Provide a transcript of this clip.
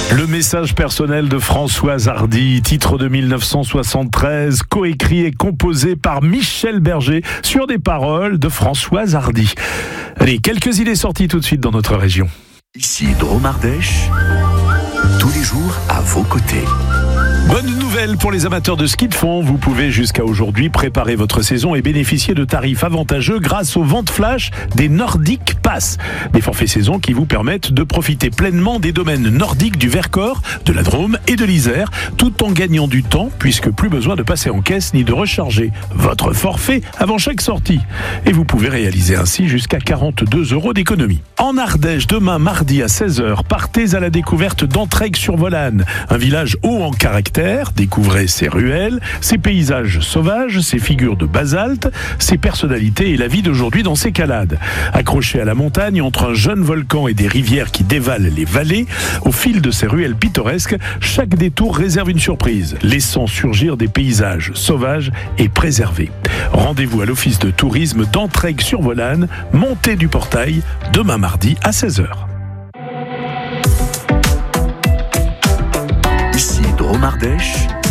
Le message personnel de Françoise Hardy, titre de 1973, coécrit et composé par Michel Berger sur des paroles de Françoise Hardy. Allez, quelques idées sorties tout de suite dans notre région. Ici Dromardèche, tous les jours à vos côtés. Bonne nouvelle pour les amateurs de ski de fond. Vous pouvez jusqu'à aujourd'hui préparer votre saison et bénéficier de tarifs avantageux grâce aux ventes flash des Nordic Pass. Des forfaits saison qui vous permettent de profiter pleinement des domaines nordiques du Vercors, de la Drôme et de l'Isère, tout en gagnant du temps puisque plus besoin de passer en caisse ni de recharger votre forfait avant chaque sortie. Et vous pouvez réaliser ainsi jusqu'à 42 € d'économie. En Ardèche, demain mardi à 16h, partez à la découverte d'Entraigues-sur-Volane, un village haut en caractère. Découvrez ses ruelles, ses paysages sauvages, ses figures de basalte, ses personnalités et la vie d'aujourd'hui dans ses calades. Accroché à la montagne entre un jeune volcan et des rivières qui dévalent les vallées, au fil de ces ruelles pittoresques, chaque détour réserve une surprise, laissant surgir des paysages sauvages et préservés. Rendez-vous à l'office de tourisme d'Entraigues-sur-Volane, montée du portail, demain mardi à 16h. Ici Dromardèche,